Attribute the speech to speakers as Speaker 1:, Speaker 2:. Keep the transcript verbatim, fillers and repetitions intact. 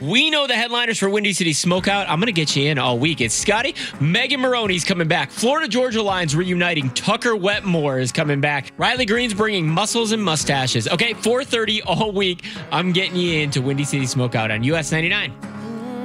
Speaker 1: We know the headliners for Windy City Smokeout. I'm going to get you in all week. It's Scotty. Megan Maroney's coming back. Florida Georgia Line's reuniting. Tucker Wetmore is coming back. Riley Green's bringing muscles and mustaches. Okay, four thirty all week. I'm getting you into Windy City Smokeout on U S ninety-nine.